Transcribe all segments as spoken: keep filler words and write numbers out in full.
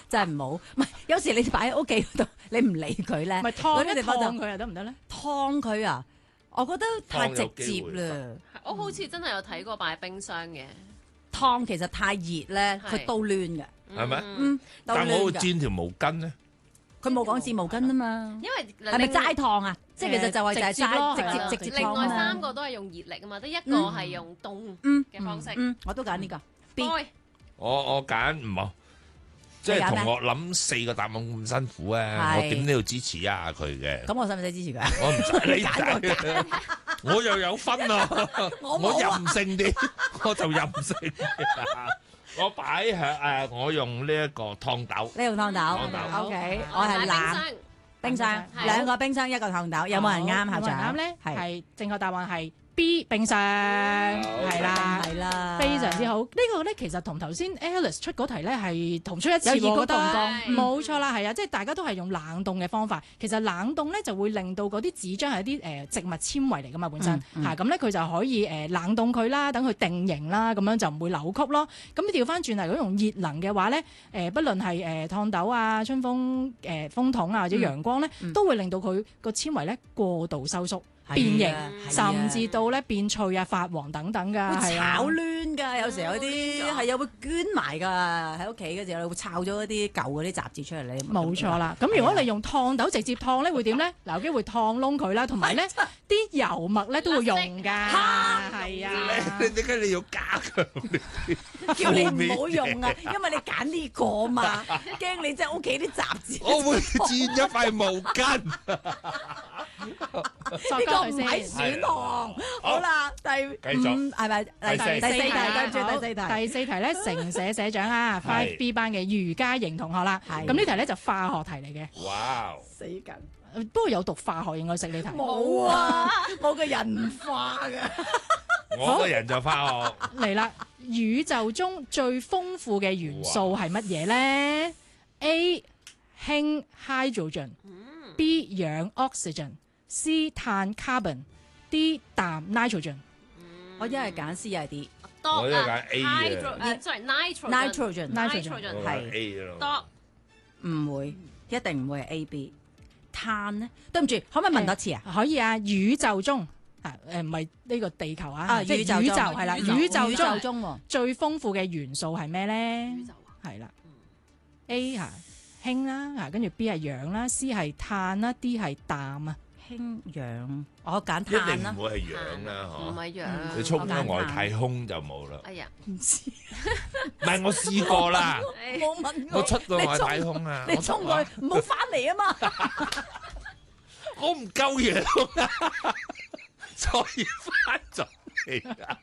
真係唔好。唔係有時你擺喺屋企嗰度，你唔理佢咧， 咪燙一嗰啲地方就燙佢又得唔得咧？ 燙佢啊！我覺得太直接啦。 我好似真係有睇過擺喺冰箱嘅。 燙其實太熱咧，佢都攣嘅。 係咪？ 嗯，都但我會攣㗎。 煎條毛巾咧。 佢冇講紙毛巾啊嘛。 因為係咪齋燙啊？即係其實就係就係直接咯齋係啊直接直接另外燙啊三個都係用熱力啊嘛，得一個係用凍嗯嘅方式。 嗯，我都揀呢個 B。 開我我揀唔好，即係同我諗四個答案咁辛苦啊！我點都要支持一下佢嘅。 咁我使唔使支持佢啊？ 我唔使你揀，我又有分啊！我任性啲，我就任性啲。我擺喺誒，我用呢一個燙斗。 呢用燙斗燙斗 ，OK，我係冷冰箱， 係兩個冰箱一個燙斗，有冇人啱？校有冇人長啱咧？ 係係正確答案係 B 冰箱，係啦。 係啦， 非常之好，呢、個咧其實同頭先 Alice 出嗰題咧係同出一次， 有異曲我覺得同工冇錯啦，係啊，即係大家都係用冷凍嘅方法。其實冷凍咧就會令到嗰啲紙張係一啲誒植物纖維嚟噶嘛，本身嚇咁咧佢就可以誒、呃、冷凍佢啦，等佢定型啦，咁樣就唔會扭曲咯。咁調翻轉嚟，如果用熱能嘅話咧，誒、呃、不論係誒燙斗啊、春風誒、呃、風筒啊或者陽光咧， 嗯嗯都會令到佢個纖維咧過度收縮。 係啊變形， 係啊甚至到咧變脆啊、發黃等等㗎， 會係啊炒攣㗎，有時有啲係有會捐埋㗎，喺屋企嘅時候會炒咗一啲舊嗰啲雜誌出嚟，你冇錯啦。咁如果你用燙斗直接燙咧，會點咧？嗱，有機會燙窿佢啦，同埋咧啲油墨咧都會用㗎，係啊。 你點解你要加強？ 叫你唔好用啊，因為你揀呢個嘛，驚你即係屋企啲雜誌。 我會煎一塊毛巾。 呢個唔係選項。好啦，第五繼續係咪？第第四第四題， 啊跟住好第四題。 第四題咧，成社社長啊，Five B 班嘅余嘉瑩同學啦。 係咁呢題咧就化學題嚟嘅， 哇！ 死緊。 不過有讀化學應該識呢題。 冇啊！我個人唔化㗎。 我個人就化學。 嚟啦，宇宙中最豐富嘅元素係乜嘢咧？A 氫 hydrogen，B 氧 oxygen，C 碳 carbon，D 氮 nitrogen。 我一係揀 C，一係 D。 我都係揀 A 啊 Hydro 誒，sorry nitrogen Nitrogen Nitrogen 我係揀 A 咯。 dot 唔會，一定唔會係 A、B。碳咧，對唔住，可唔可以問多次啊？ 可以啊，宇宙中啊誒唔係呢個地球啊，即係宇宙宇宙係啦， 宇宙宇宙宇宙中中喎。 最豐富嘅元素係咩咧？ 宇宙啊係啦，A 嚇氫啦，嚇跟住 B 係氧啦，C 係碳啦，D 係氮啊。 氫氧，我揀一碳啦定唔。會係氧啦， 唔係氧。 你衝咗外太空就冇啦。 哎呀， 唔知， 唔係我試過啦， 冇問我出過外太空啊。 你衝過去，唔好翻嚟啊嘛！ 我唔夠氧啊，所以翻咗嚟啊。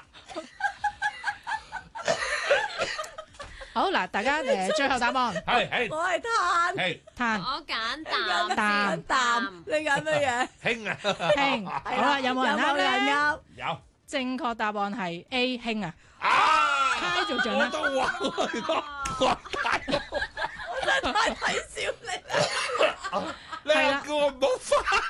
好嗱，大家誒最後答案係係我係碳， 係碳我揀你氮。 氮氮，你揀乜嘢？ 氫啊， 氫。好啦，有冇人啱有冇人咧？ 啱？ 有正確答案係 A 氫啊。 啊， Hydrogen 我啊都話我我太空， 我真係太睇小你啦！ 你又叫我唔好翻。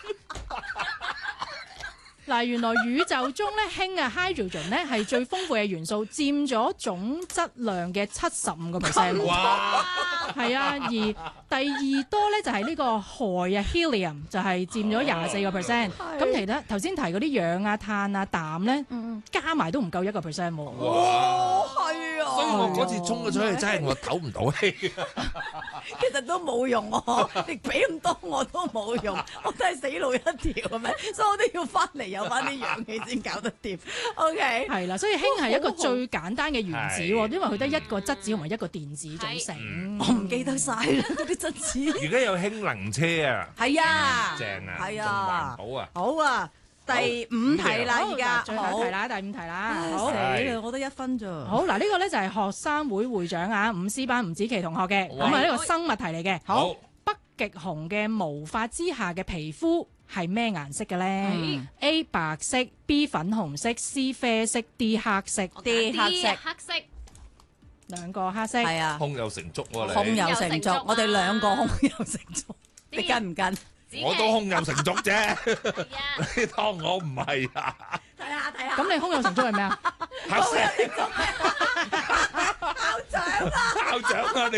嗱，原來宇宙中咧氫啊 hydrogen 咧係最豐富嘅元素，佔咗總質量嘅七十五個 percent。 哇！ 係啊，而第二多咧就係呢個氦啊 helium 就係佔咗廿四個 percent。咁其他頭先提嗰啲氧啊、碳啊、氮咧，加埋都唔夠一個 percent 喎。 哇！ 係啊， 所以我嗰次衝咗出去，真係我唞唔到氣。 其實都冇用喎，你俾咁多我都冇用，我都係死路一條咁樣，所以我都要翻嚟有翻啲氧氣先搞得掂。OK， 係啦，所以氫係一個最簡單嘅原子喎， 係因為佢得一個質子同埋一個電子組成。 我唔記得晒啦，嗰啲質子。 而家有氫能車啊， 係啊， 正啊， 係仲啊環，保啊。 好啊，第五題啦， 好而家最後一題啦，第五題啦，好死。啦，我得一分咋。 好嗱，呢個咧就係學生會會長啊，五 C 班吳子琪同學嘅，咁哇啊呢個生物題嚟嘅。 好， 北極熊嘅毛髮之下嘅皮膚係咩顏色嘅咧？A 白色，B 粉紅色，C 啡色，D 黑色。 我揀 D 黑色黑色。 兩個黑色。 係啊， 胸有成竹喎胸你， 有成竹，我哋兩個胸有成竹，你跟唔跟？ 我都胸有成竹啫。 係啊， 你當我唔係啊？ 睇下睇下， 咁你胸有成竹係咩啊？ 黑色校長啊！ 校長啊你。